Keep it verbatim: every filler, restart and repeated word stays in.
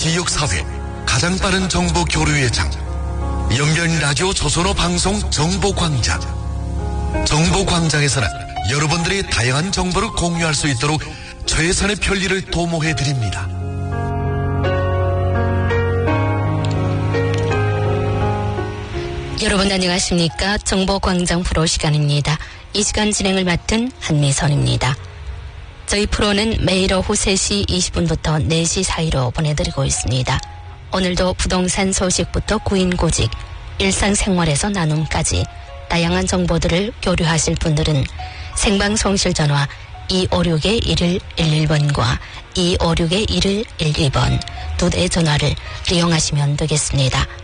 지역사회 가장 빠른 정보 교류의 장 연변 라디오 조선어 방송 정보광장. 정보광장에서는 여러분들이 다양한 정보를 공유할 수 있도록 최선의 편리를 도모해드립니다. 여러분 안녕하십니까? 정보광장 프로 시간입니다. 이 시간 진행을 맡은 한미선입니다. 저희 프로는 매일 오후 세 시 이십 분부터 네 시 사이로 보내드리고 있습니다. 오늘도 부동산 소식부터 구인구직, 일상생활에서 나눔까지 다양한 정보들을 교류하실 분들은 생방송실 전화 이오육 일일일일 번과 이오육 일일일이 번 두 대의 전화를 이용하시면 되겠습니다.